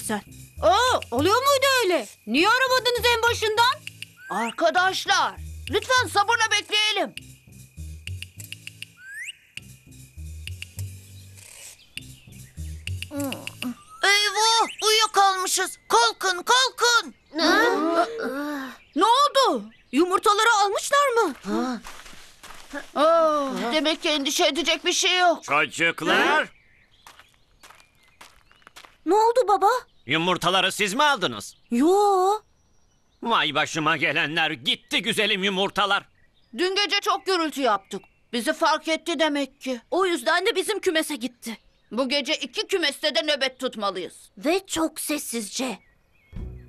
sen? Oluyor muydu öyle? Niye aramadınız en başından? Arkadaşlar, lütfen sabırla bekleyelim. Eyvah, uyuyakalmışız. Kalkın, kalkın. Ne oldu? Yumurtaları almışlar mı? Demek ki endişe edecek bir şey yok. Çocuklar, Ne oldu baba? yumurtaları siz mi aldınız? Yo. Vay başıma gelenler, gitti güzelim yumurtalar. Dün gece çok gürültü yaptık. Bizi fark etti demek ki. O yüzden de bizim kümese gitti. Bu gece 2 kümeste de nöbet tutmalıyız. Ve çok sessizce.